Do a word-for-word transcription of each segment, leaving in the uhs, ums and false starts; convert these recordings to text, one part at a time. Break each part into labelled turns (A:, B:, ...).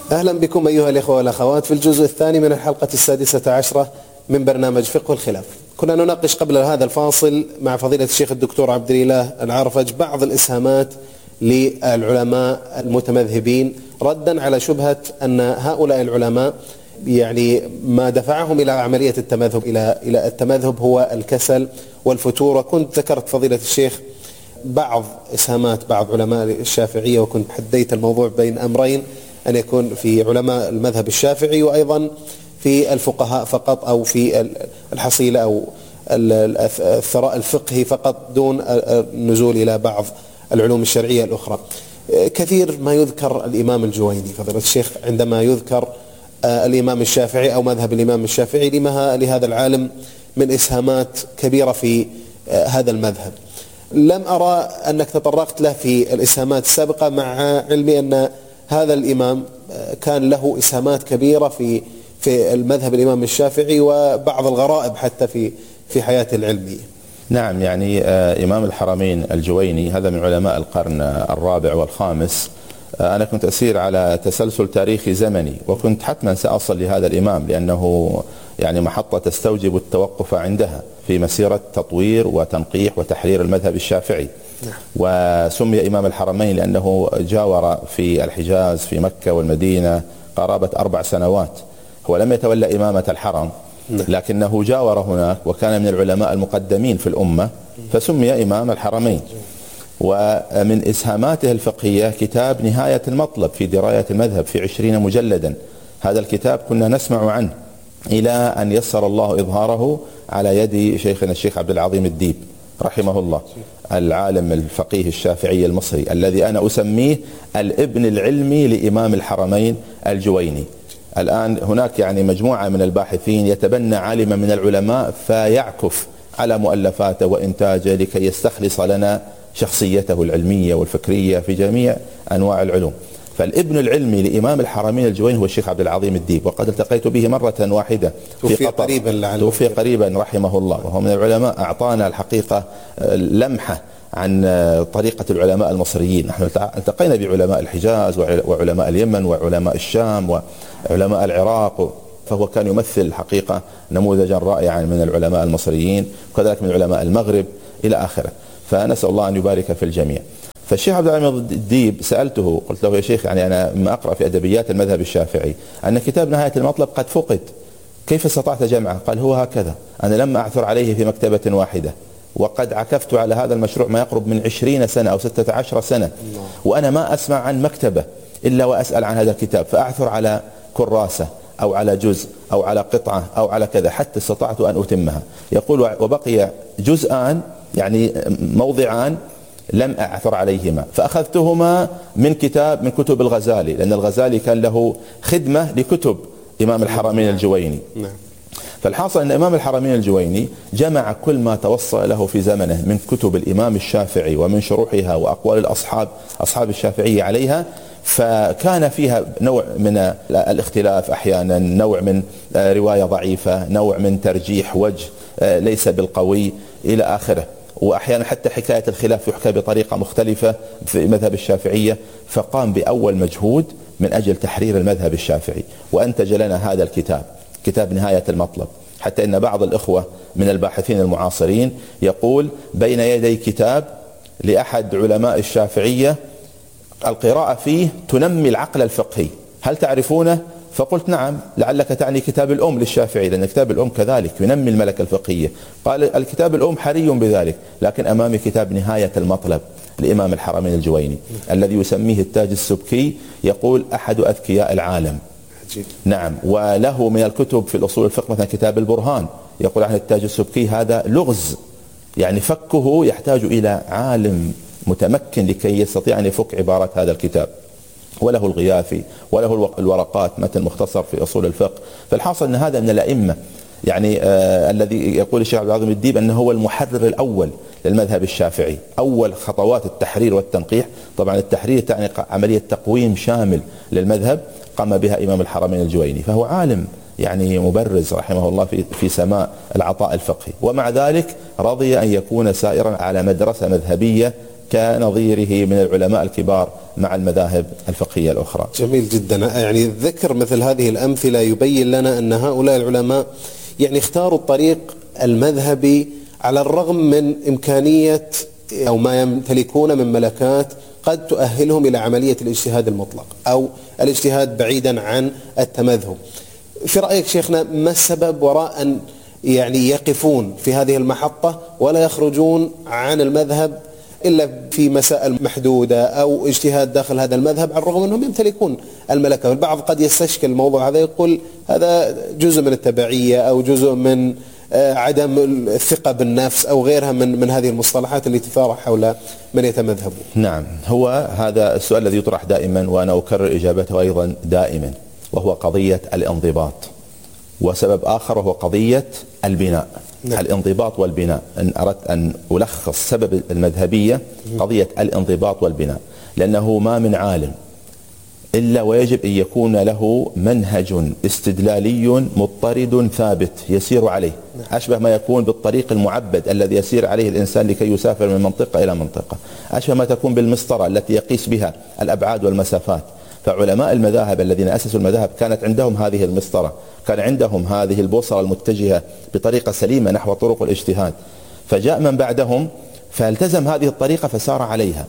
A: أهلا بكم أيها الإخوة والأخوات في الجزء الثاني من الحلقة السادسة عشرة من برنامج فقه الخلاف. كنا نناقش قبل هذا الفاصل مع فضيلة الشيخ الدكتور عبد الإله العرفج بعض الإسهامات للعلماء المتمذهبين ردا على شبهة أن هؤلاء العلماء يعني ما دفعهم إلى عملية التمذهب إلى إلى التمذهب هو الكسل والفتور. وكنت ذكرت فضيلة الشيخ بعض إسهامات بعض علماء الشافعية، وكنت حديت الموضوع بين أمرين، أن يكون في علماء المذهب الشافعي وأيضا في الفقهاء فقط، أو في الحصيلة أو الثراء الفقهي فقط دون النزول إلى بعض العلوم الشرعية الأخرى. كثير ما يذكر الإمام الجويني فضيلة الشيخ عندما يذكر الإمام الشافعي أو مذهب الإمام الشافعي، لما لهذا العالم من إسهامات كبيرة في هذا المذهب. لم أرى أنك تطرقت له في الإسهامات السابقة، مع علمي أن هذا الإمام كان له إسهامات كبيرة في في المذهب الإمام الشافعي وبعض الغرائب حتى في في حياته العلمية.
B: نعم، يعني إمام الحرمين الجويني هذا من علماء القرن الرابع والخامس. أنا كنت أسير على تسلسل تاريخي زمني، وكنت حتما سأصل لهذا الإمام لأنه يعني محطة تستوجب التوقف عندها في مسيرة تطوير وتنقيح وتحرير المذهب الشافعي. وسمي إمام الحرمين لأنه جاور في الحجاز في مكة والمدينة قرابة أربع سنوات. هو لم يتولى إمامة الحرم، لكنه جاور هناك وكان من العلماء المقدمين في الأمة، فسمي إمام الحرمين. ومن إسهاماته الفقهية كتاب نهاية المطلب في دراية المذهب في عشرين مجلدا. هذا الكتاب كنا نسمع عنه إلى أن يسر الله إظهاره على يد شيخنا الشيخ عبد العظيم الديب رحمه الله، العالم الفقيه الشافعي المصري الذي أنا أسميه الابن العلمي لإمام الحرمين الجويني. الآن هناك يعني مجموعة من الباحثين يتبنى عالما من العلماء فيعكف على مؤلفاته وإنتاجه لكي يستخلص لنا شخصيته العلمية والفكرية في جميع أنواع العلوم. فالابن العلمي لإمام الحرمين الجويني هو الشيخ عبد العظيم الديب، وقد التقيت به مرة واحدة في قطر، قريبا توفي قريبا رحمه الله، وهو من العلماء أعطانا الحقيقة لمحة عن طريقة العلماء المصريين. نحن التقينا بعلماء الحجاز وعلماء اليمن وعلماء الشام وعلماء العراق، فهو كان يمثل الحقيقة نموذجا رائعا من العلماء المصريين، وكذلك من علماء المغرب إلى آخره. فنسأل الله أن يبارك في الجميع. فالشيخ عبد العظيم الديب سألته، قلت له يا شيخ يعني أنا ما أقرأ في أدبيات المذهب الشافعي أن كتاب نهاية المطلب قد فقد، كيف استطعت جمعه؟ قال هو هكذا، أنا لم أعثر عليه في مكتبة واحدة، وقد عكفت على هذا المشروع ما يقرب من عشرين سنة أو ستة عشر سنة، وأنا ما أسمع عن مكتبة إلا وأسأل عن هذا الكتاب، فأعثر على كراسة أو على جزء أو على قطعة أو على كذا حتى استطعت أن أتمها. يقول وبقي جزءان يعني موضعان لم أعثر عليهما، فأخذتهما من كتاب من كتب الغزالي، لأن الغزالي كان له خدمة لكتب إمام الحرمين الجويني. فالحاصل أن إمام الحرمين الجويني جمع كل ما توصل له في زمنه من كتب الإمام الشافعي ومن شروحها وأقوال الأصحاب أصحاب الشافعية عليها، فكان فيها نوع من الاختلاف أحيانا، نوع من رواية ضعيفة، نوع من ترجيح وجه ليس بالقوي إلى آخره، وأحيانا حتى حكاية الخلاف يحكى بطريقة مختلفة في مذهب الشافعية. فقام بأول مجهود من أجل تحرير المذهب الشافعي، وأنتج لنا هذا الكتاب، كتاب نهاية المطلب. حتى إن بعض الإخوة من الباحثين المعاصرين يقول بين يدي كتاب لأحد علماء الشافعية القراءة فيه تنمي العقل الفقهي، هل تعرفونه؟ فقلت نعم، لعلك تعني كتاب الأم للشافعي، لأن كتاب الأم كذلك ينمي الملكة الفقهية. قال الكتاب الأم حري بذلك، لكن أمامي كتاب نهاية المطلب لإمام الحرمين الجويني الذي يسميه التاج السبكي، يقول أحد أذكياء العالم. نعم، وله من الكتب في الأصول الفقه مثلا كتاب البرهان، يقول عن التاج السبكي هذا لغز، يعني فكه يحتاج إلى عالم متمكن لكي يستطيع أن يفك عبارات هذا الكتاب. وله الغياثي وله الورقات متن مختصر في أصول الفقه. فالحاصل أن هذا من الأئمة، يعني آه الذي يقول الشيخ عبد العظيم الديب أنه هو المحرر الأول للمذهب الشافعي، أول خطوات التحرير والتنقيح. طبعا التحرير تعني عملية تقويم شامل للمذهب قام بها إمام الحرمين الجويني، فهو عالم يعني مبرز رحمه الله في في سماء العطاء الفقهي، ومع ذلك رضي أن يكون سائرا على مدرسة مذهبية كنظيره من العلماء الكبار مع المذاهب الفقهية الأخرى.
A: جميل جدا. يعني ذكر مثل هذه الأمثلة يبين لنا أن هؤلاء العلماء يعني اختاروا الطريق المذهبي على الرغم من إمكانية أو ما يمتلكون من ملكات قد تؤهلهم إلى عملية الاجتهاد المطلق أو الاجتهاد بعيدا عن التمذهب. في رأيك شيخنا ما السبب وراء أن يعني يقفون في هذه المحطة ولا يخرجون عن المذهب إلا في مسائل محدودة أو اجتهاد داخل هذا المذهب على الرغم أنهم يمتلكون الملكة؟ البعض قد يستشكل الموضوع هذا، يقول هذا جزء من التبعية أو جزء من عدم الثقة بالنفس أو غيرها من من هذه المصطلحات اللي تثار حول من يتمذهب.
B: نعم، هو هذا السؤال الذي يطرح دائما وأنا أكرر إجابته أيضا دائما، وهو قضية الانضباط، وسبب آخر وهو قضية البناء. نعم. الانضباط والبناء، إن أردت أن ألخص سبب المذهبية قضية الانضباط والبناء، لأنه ما من عالم إلا ويجب أن يكون له منهج استدلالي مضطرد ثابت يسير عليه. أشبه ما يكون بالطريق المعبد الذي يسير عليه الإنسان لكي يسافر من منطقة إلى منطقة، أشبه ما تكون بالمسطرة التي يقيس بها الأبعاد والمسافات. فعلماء المذاهب الذين أسسوا المذاهب كانت عندهم هذه المسطرة، كان عندهم هذه البوصلة المتجهة بطريقة سليمة نحو طرق الاجتهاد، فجاء من بعدهم فالتزم هذه الطريقة فسار عليها.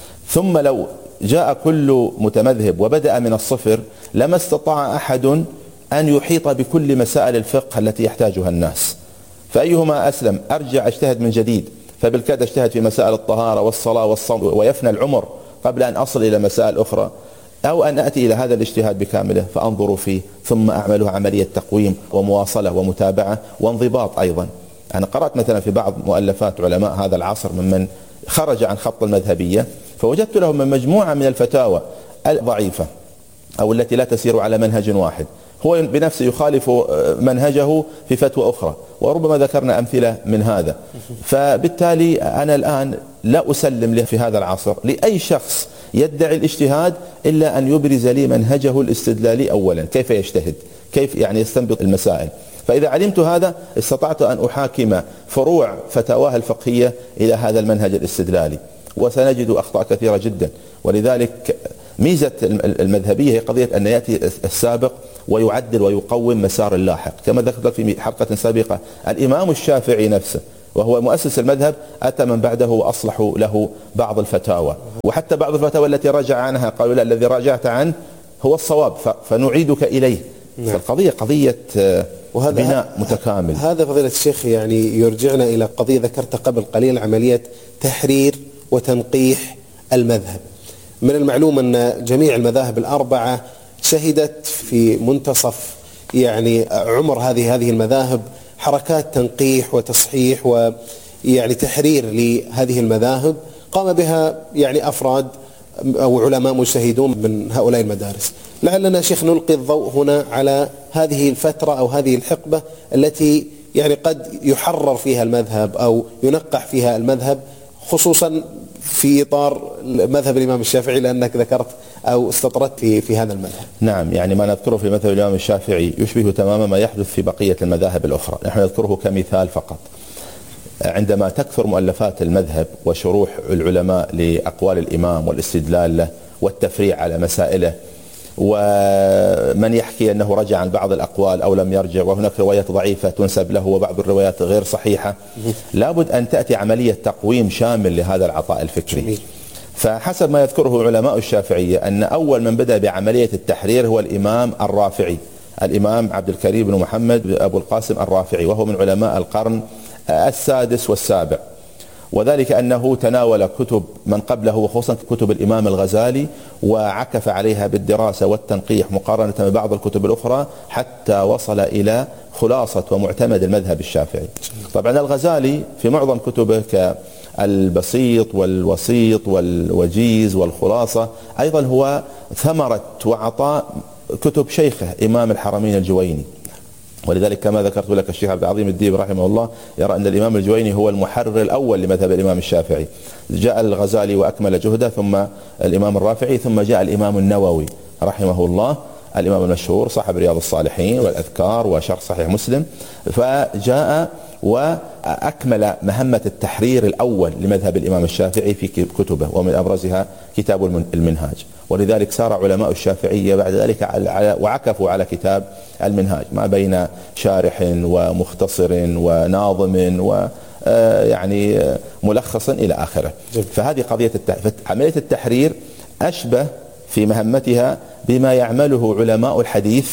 B: ثم لو جاء كل متمذهب وبدأ من الصفر لما استطاع أحد أن يحيط بكل مسائل الفقه التي يحتاجها الناس، فأيهما أسلم؟ أرجع أجتهد من جديد، فبالكاد أجتهد في مسائل الطهارة والصلاة والصوم ويفنى العمر قبل أن أصل إلى مسائل أخرى، أو أن أتي إلى هذا الاجتهاد بكامله فأنظر فيه ثم أعمله عملية تقويم ومواصلة ومتابعة وانضباط أيضا. أنا قرأت مثلا في بعض مؤلفات علماء هذا العصر ممن خرج عن خط المذهبية، فوجدت لهم من مجموعة من الفتاوى الضعيفة أو التي لا تسير على منهج واحد، هو بنفسه يخالف منهجه في فتوى أخرى، وربما ذكرنا أمثلة من هذا. فبالتالي أنا الآن لا أسلم له في هذا العصر لأي شخص يدعي الاجتهاد إلا أن يبرز لي منهجه الاستدلالي أولا، كيف يجتهد، كيف يعني يستنبط المسائل. فإذا علمت هذا استطعت أن أحاكم فروع فتاواه الفقهية إلى هذا المنهج الاستدلالي، وسنجد أخطاء كثيرة جدا. ولذلك ميزة المذهبية هي قضية أن يأتي السابق ويعدل ويقوم مسار اللاحق. كما ذكرت في حلقة سابقة، الإمام الشافعي نفسه وهو مؤسس المذهب أتى من بعده وأصلحوا له بعض الفتاوى، وحتى بعض الفتاوى التي راجع عنها قالوا لا الذي راجعت عنه هو الصواب فنعيدك إليه. نعم. فالقضية قضية بناء متكامل.
A: هذا فضيلة الشيخ يعني يرجعنا إلى قضية ذكرتها قبل قليل، عملية تحرير وتنقيح المذهب. من المعلوم أن جميع المذاهب الأربعة شهدت في منتصف يعني عمر هذه هذه المذاهب حركات تنقيح وتصحيح ويعني تحرير لهذه المذاهب قام بها يعني أفراد أو علماء مجتهدون من هؤلاء المدارس. لعلنا شيخ نلقي الضوء هنا على هذه الفترة أو هذه الحقبة التي يعني قد يحرر فيها المذهب أو ينقح فيها المذهب، خصوصا في إطار مذهب الإمام الشافعي، لأنك ذكرت أو استطردت في في هذا المذهب.
B: نعم، يعني ما نذكره في مذهب الإمام الشافعي يشبه تماما ما يحدث في بقية المذاهب الأخرى. نحن نذكره كمثال فقط. عندما تكثر مؤلفات المذهب وشروح العلماء لأقوال الإمام والاستدلال له والتفريع على مسائله، ومن يحكي أنه رجع عن بعض الأقوال أو لم يرجع، وهناك روايات ضعيفة تنسب له وبعض الروايات غير صحيحة، لابد أن تأتي عملية تقويم شامل لهذا العطاء الفكري. فحسب ما يذكره علماء الشافعية أن أول من بدأ بعملية التحرير هو الإمام الرافعي، الإمام عبد الكريم بن محمد أبو القاسم الرافعي، وهو من علماء القرن السادس والسابع. وذلك أنه تناول كتب من قبله وخصوصا كتب الإمام الغزالي وعكف عليها بالدراسة والتنقيح مقارنة ببعض الكتب الأخرى حتى وصل إلى خلاصة ومعتمد المذهب الشافعي. طبعا الغزالي في معظم كتبه كالبسيط والوسيط والوجيز والخلاصة أيضا هو ثمرة وعطاء كتب شيخه إمام الحرمين الجويني. ولذلك كما ذكرت لك الشيخ عبد العظيم الديب رحمه الله يرى أن الإمام الجويني هو المحرر الأول لمذهب الإمام الشافعي. جاء الغزالي وأكمل جهده، ثم الإمام الرافعي، ثم جاء الإمام النووي رحمه الله، الإمام المشهور صاحب رياض الصالحين والأذكار وشرح صحيح مسلم. فجاء وأكمل مهمة التحرير الأول لمذهب الإمام الشافعي في كتبه، ومن أبرزها كتاب المنهاج. ولذلك سار علماء الشافعية بعد ذلك على وعكفوا على كتاب المنهاج ما بين شارح ومختصر وناظم و يعني ملخصا إلى آخره. فهذه قضية عملية التحرير أشبه في مهمتها بما يعمله علماء الحديث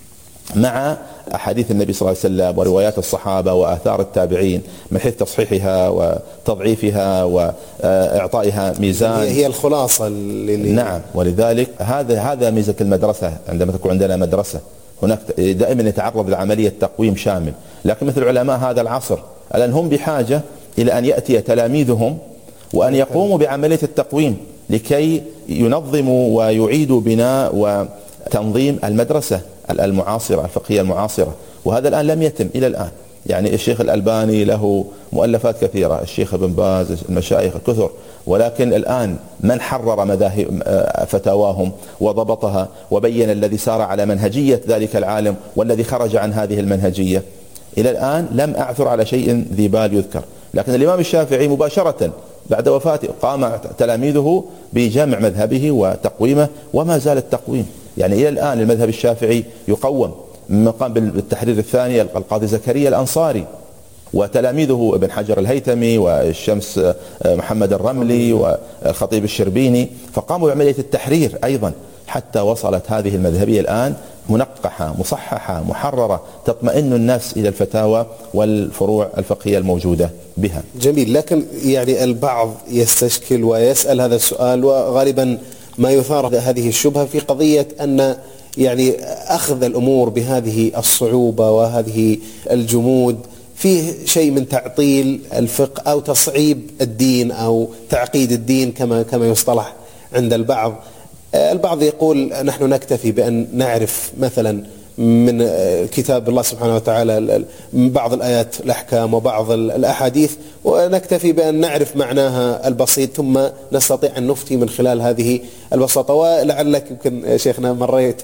B: مع أحاديث النبي صلى الله عليه وسلم وروايات الصحابة وآثار التابعين من حيث تصحيحها وتضعيفها وإعطائها ميزان.
A: هي الخلاصة اللي
B: نعم. ولذلك هذا هذا ميزة المدرسة. عندما تكون عندنا مدرسة هناك دائما يتعرض لعملية تقويم شامل، لكن مثل علماء هذا العصر الآن هم بحاجة إلى أن يأتي تلاميذهم وأن يقوموا بعملية التقويم لكي ينظموا ويعيدوا بناء وتنظيم المدرسة المعاصرة الفقهية المعاصرة. وهذا الآن لم يتم إلى الآن. يعني الشيخ الألباني له مؤلفات كثيرة، الشيخ ابن باز، المشايخ كثر، ولكن الآن من حرر مذاهب فتاواهم وضبطها وبين الذي سار على منهجية ذلك العالم والذي خرج عن هذه المنهجية؟ إلى الآن لم أعثر على شيء ذي بال يذكر. لكن الإمام الشافعي مباشرة بعد وفاته قام تلاميذه بجمع مذهبه وتقويمه، وما زال التقويم. يعني إلى الآن المذهب الشافعي يقوم من قام بالتحرير الثاني القاضي زكريا الأنصاري وتلاميذه ابن حجر الهيثمي والشمس محمد الرملي والخطيب الشربيني، فقاموا بعملية التحرير أيضا حتى وصلت هذه المذهبية الآن منقحة مصححة محررة تطمئن الناس إلى الفتاوى والفروع الفقهية الموجودة بها.
A: جميل. لكن يعني البعض يستشكل ويسأل هذا السؤال، وغالبا ما يثار هذه الشبهة في قضية أن يعني أخذ الأمور بهذه الصعوبة وهذه الجمود فيه شيء من تعطيل الفقه أو تصعيب الدين أو تعقيد الدين كما كما يصطلح عند البعض. البعض يقول نحن نكتفي بأن نعرف مثلا من كتاب الله سبحانه وتعالى بعض الآيات الأحكام وبعض الأحاديث، ونكتفي بأن نعرف معناها البسيط ثم نستطيع أن نفتي من خلال هذه البساطة. ولعلك يمكن شيخنا مريت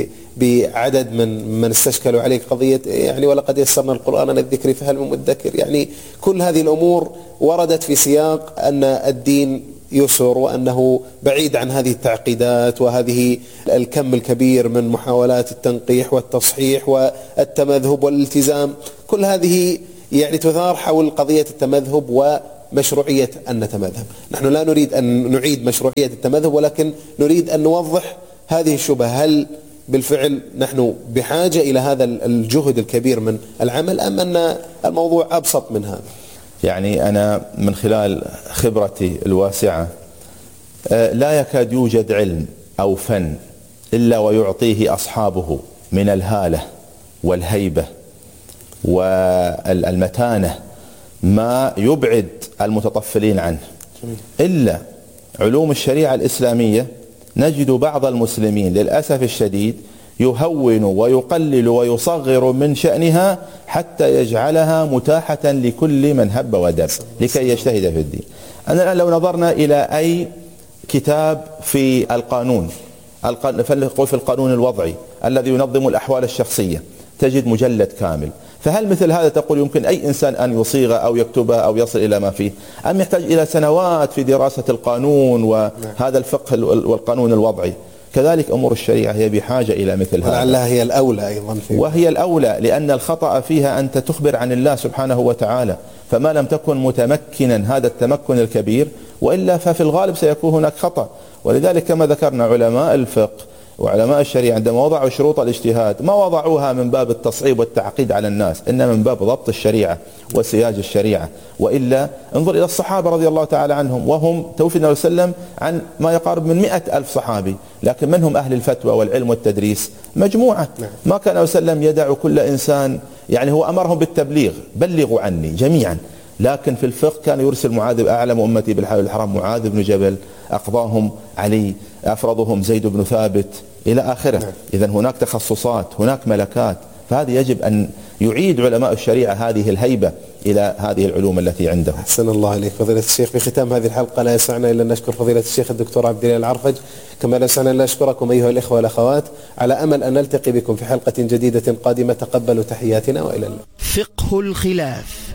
A: بعدد من من استشكلوا عليك قضية يعني ولقد يسرنا القرآن للذكر فهل من مدكر. يعني كل هذه الأمور وردت في سياق أن الدين يسر وأنه بعيد عن هذه التعقيدات وهذه الكم الكبير من محاولات التنقيح والتصحيح والتمذهب والالتزام. كل هذه يعني تثار حول قضية التمذهب ومشروعية أن نتمذهب. نحن لا نريد أن نعيد مشروعية التمذهب، ولكن نريد أن نوضح هذه الشبهة. هل بالفعل نحن بحاجة إلى هذا الجهد الكبير من العمل أم أن الموضوع أبسط من هذا؟
B: يعني أنا من خلال خبرتي الواسعة لا يكاد يوجد علم أو فن إلا ويعطيه أصحابه من الهالة والهيبة والمتانة ما يبعد المتطفلين عنه. إلا علوم الشريعة الإسلامية نجد بعض المسلمين للأسف الشديد يهون ويقلل ويصغر من شأنها حتى يجعلها متاحة لكل من هب ودب لكي يجتهد في الدين. أنا الآن لو نظرنا إلى أي كتاب في القانون فلنقول في القانون الوضعي الذي ينظم الأحوال الشخصية تجد مجلد كامل. فهل مثل هذا تقول يمكن أي إنسان أن يصيغه أو يكتبه أو يصل إلى ما فيه، أم يحتاج إلى سنوات في دراسة القانون وهذا الفقه والقانون الوضعي؟ كذلك أمور الشريعة هي بحاجة إلى مثل هذا،
A: ولعلها هي الأولى أيضا فيه.
B: وهي الأولى لأن الخطأ فيها أنت تخبر عن الله سبحانه وتعالى، فما لم تكن متمكنا هذا التمكن الكبير وإلا ففي الغالب سيكون هناك خطأ. ولذلك كما ذكرنا علماء الفقه وعلماء الشريعة عندما وضعوا شروط الاجتهاد ما وضعوها من باب التصعيب والتعقيد على الناس، إنما من باب ضبط الشريعة وسياج الشريعة. وإلا انظر إلى الصحابة رضي الله تعالى عنهم، وهم توفي النبي صلى الله عليه وسلم عن ما يقارب من مئة ألف صحابي، لكن منهم أهل الفتوى والعلم والتدريس مجموعة. ما كان النبي صلى الله عليه وسلم يدع كل إنسان، يعني هو أمرهم بالتبليغ، بلغوا عني جميعا. لكن في الفقه كان يرسل معاذ، أعلم أمتي بالحلال الحرام معاذ بن جبل، أقضاهم علي، أفرضهم زيد بن ثابت إلى آخره. إذا هناك تخصصات، هناك ملكات، فهذه يجب أن يعيد علماء الشريعة هذه الهيبة إلى هذه العلوم التي عندهم.
A: أحسن الله عليك فضيلة الشيخ. في ختام هذه الحلقة لا يسعنا إلا أن نشكر فضيلة الشيخ الدكتور عبد الله العرفج، كما لا يسعنا إلا أشكركم أيها الإخوة والأخوات، على أمل أن نلتقي بكم في حلقة جديدة قادمة. تقبلوا تحياتنا وإلى اللقاء.
C: فقه الخلاف.